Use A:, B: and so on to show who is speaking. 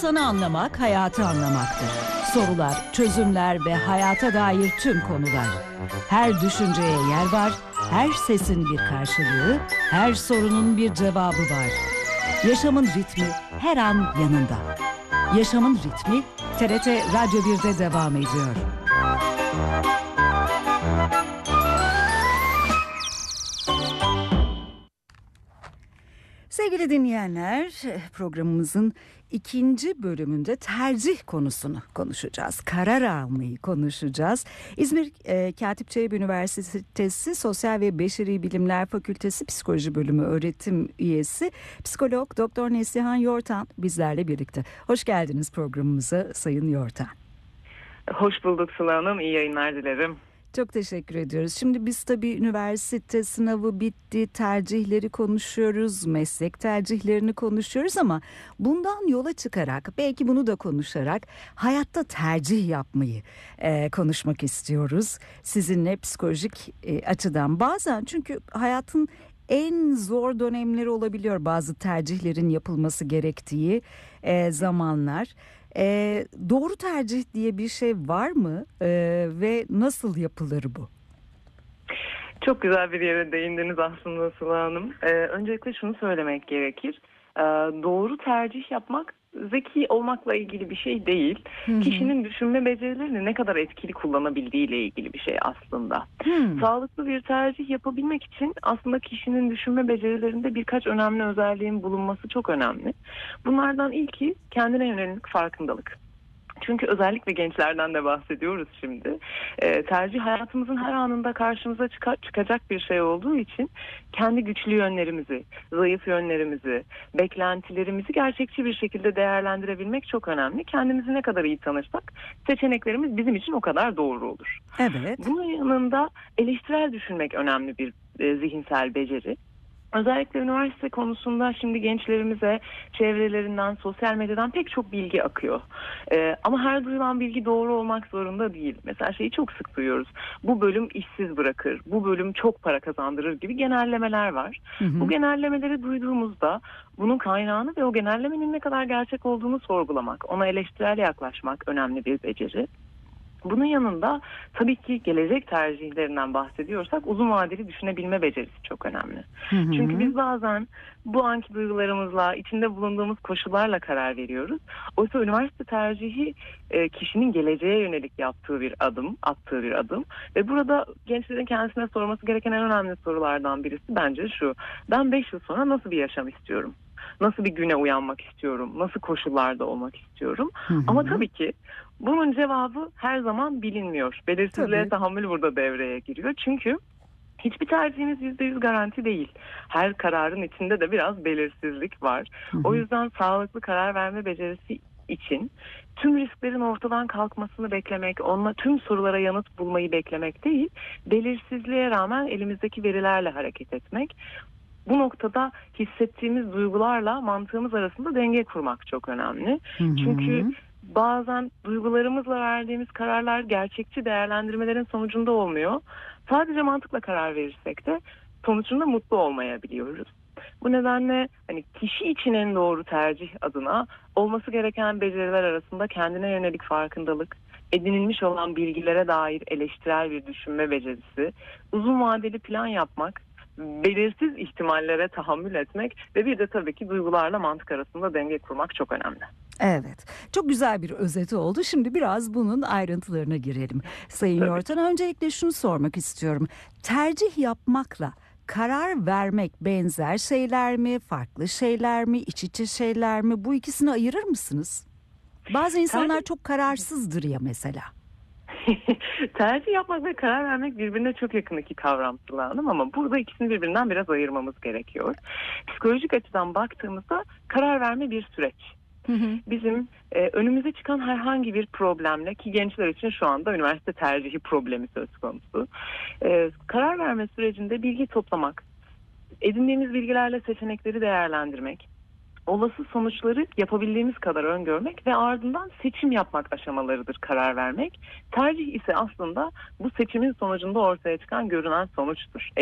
A: İnsanı anlamak, hayatı anlamaktır. Sorular, çözümler ve hayata dair tüm konular. Her düşünceye yer var, her sesin bir karşılığı, her sorunun bir cevabı var. Yaşamın ritmi her an yanında. Yaşamın ritmi TRT Radyo 1'de devam ediyor. Sevgili dinleyenler, programımızın ikinci bölümünde tercih konusunu konuşacağız. Karar almayı konuşacağız. İzmir Katip Çelebi Üniversitesi Sosyal ve Beşeri Bilimler Fakültesi Psikoloji Bölümü öğretim üyesi psikolog Doktor Neslihan Yortan bizlerle birlikte. Hoş geldiniz programımıza Sayın Yortan.
B: Hoş bulduk Sıla Hanım. İyi yayınlar dilerim.
A: Çok teşekkür ediyoruz. Şimdi biz tabii üniversite sınavı bitti, tercihleri konuşuyoruz, meslek tercihlerini konuşuyoruz ama bundan yola çıkarak, belki bunu da konuşarak hayatta tercih yapmayı konuşmak istiyoruz. Sizinle psikolojik açıdan bazen, çünkü hayatın en zor dönemleri olabiliyor bazı tercihlerin yapılması gerektiği zamanlar. Doğru tercih diye bir şey var mı ve nasıl yapılır bu?
B: Çok güzel bir yere değindiniz aslında Sıla Hanım. Öncelikle şunu söylemek gerekir. Doğru tercih yapmak zeki olmakla ilgili bir şey değil. Hı-hı. Kişinin düşünme becerilerini ne kadar etkili kullanabildiğiyle ilgili bir şey aslında. Sağlıklı bir tercih yapabilmek için aslında kişinin düşünme becerilerinde birkaç önemli özelliğin bulunması çok önemli. Bunlardan ilki kendine yönelik farkındalık. Çünkü özellikle gençlerden de bahsediyoruz şimdi. Tercih hayatımızın her anında karşımıza çıkacak bir şey olduğu için kendi güçlü yönlerimizi, zayıf yönlerimizi, beklentilerimizi gerçekçi bir şekilde değerlendirebilmek çok önemli. Kendimizi ne kadar iyi tanırsak seçeneklerimiz bizim için o kadar doğru olur.
A: Evet.
B: Bunun yanında eleştirel düşünmek önemli bir zihinsel beceri. Özellikle üniversite konusunda şimdi gençlerimize çevrelerinden, sosyal medyadan pek çok bilgi akıyor. Ama her duyulan bilgi doğru olmak zorunda değil. Mesela şeyi çok sık duyuyoruz. Bu bölüm işsiz bırakır, bu bölüm çok para kazandırır gibi genellemeler var. Hı-hı. Bu genellemeleri duyduğumuzda bunun kaynağını ve o genellemenin ne kadar gerçek olduğunu sorgulamak, ona eleştirel yaklaşmak önemli bir beceri. Bunun yanında tabii ki gelecek tercihlerinden bahsediyorsak uzun vadeli düşünebilme becerisi çok önemli. Hı-hı. Çünkü biz bazen bu anki duygularımızla, içinde bulunduğumuz koşullarla karar veriyoruz. Oysa üniversite tercihi kişinin geleceğe yönelik attığı bir adım. Ve burada gençlerin kendisine sorması gereken en önemli sorulardan birisi bence şu: ben 5 yıl sonra nasıl bir yaşam istiyorum? Nasıl bir güne uyanmak istiyorum? Nasıl koşullarda olmak istiyorum? Hı-hı. Ama tabii ki bunun cevabı her zaman bilinmiyor. Belirsizliğe tahammül burada devreye giriyor. Çünkü hiçbir tercihimiz %100 garanti değil. Her kararın içinde de biraz belirsizlik var. Hı-hı. O yüzden sağlıklı karar verme becerisi için tüm risklerin ortadan kalkmasını beklemek, onunla tüm sorulara yanıt bulmayı beklemek değil, belirsizliğe rağmen elimizdeki verilerle hareket etmek. Bu noktada hissettiğimiz duygularla mantığımız arasında denge kurmak çok önemli. Hı-hı. Çünkü bazen duygularımızla verdiğimiz kararlar gerçekçi değerlendirmelerin sonucunda olmuyor. Sadece mantıkla karar verirsek de sonucunda mutlu olmayabiliyoruz. Bu nedenle kişi için en doğru tercih adına olması gereken beceriler arasında kendine yönelik farkındalık, edinilmiş olan bilgilere dair eleştirel bir düşünme becerisi, uzun vadeli plan yapmak, belirsiz ihtimallere tahammül etmek ve bir de tabii ki duygularla mantık arasında denge kurmak çok önemli.
A: Evet, çok güzel bir özeti oldu. Şimdi biraz bunun ayrıntılarına girelim. Sayın Yortan, öncelikle şunu sormak istiyorum. Tercih yapmakla karar vermek benzer şeyler mi, farklı şeyler mi, iç içe şeyler mi? Bu ikisini ayırır mısınız? Bazı insanlar çok kararsızdır ya mesela.
B: Tercih yapmak ve karar vermek birbirine çok yakın iki kavram Sıla Hanım, ama burada ikisini birbirinden biraz ayırmamız gerekiyor. Psikolojik açıdan baktığımızda karar verme bir süreç. Bizim önümüze çıkan herhangi bir problemle, ki gençler için şu anda üniversite tercihi problemi söz konusu. Karar verme sürecinde bilgi toplamak, edindiğimiz bilgilerle seçenekleri değerlendirmek, olası sonuçları yapabildiğimiz kadar öngörmek ve ardından seçim yapmak aşamalarıdır karar vermek. Tercih ise aslında bu seçimin sonucunda ortaya çıkan görünen sonuçtur.